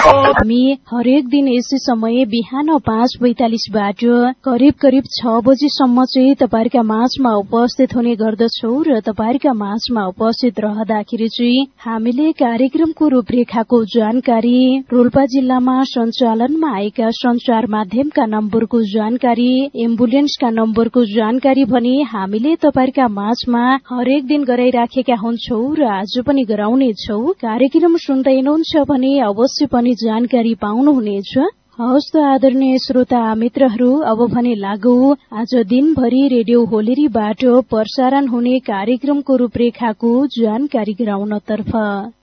हामी हरेक दिन यसै समय बिहान 5:45बाट करिब 6 बजेसम्म चाहिँ तपाईहरुका माझमा उपस्थित हुने गर्दछौ र तपाईहरुका माझमा उपस्थित रहँदाखेरि चाहिँ हामीले कार्यक्रमको रूपरेखाको जानकारी, रोल्पा जिल्लामा सञ्चालनमा आएका सञ्चार माध्यमका नम्बरको जानकारी, एम्बुलेन्सका नम्बरको जानकारी भने हामीले तपाईहरुका माझमा हरेक दिन गराइराखेका हुन्छौ र आज पनि गराउने छौ। कार्यक्रम सुन्दै हुनुहुन्छ भने अवश्य पनि जानकारी पाउनुहुनेछ। हवस् त आदरणीय श्रोता मित्रहरू, अब भने लागौ आज दिनभरि रेडियो होलेरीबाट प्रसारण हुने कार्यक्रमको रूपरेखाको जानकारी गराउनतर्फ।